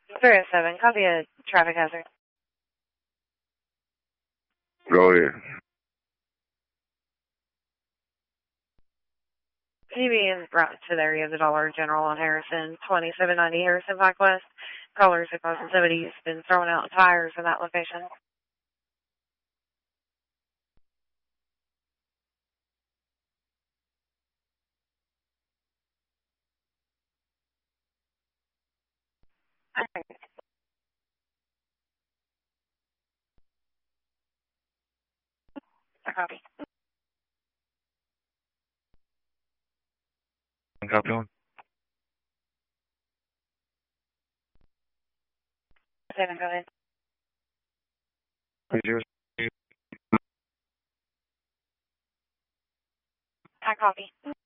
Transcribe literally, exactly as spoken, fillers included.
three oh seven, copy a traffic hazard. Go ahead. P B is brought to the area of the Dollar General on Harrison, twenty-seven ninety Harrison Pike West. Callers have caused somebody's been throwing out tires in that location. I copy. Copy on. Seven, go ahead. Zero. I copy.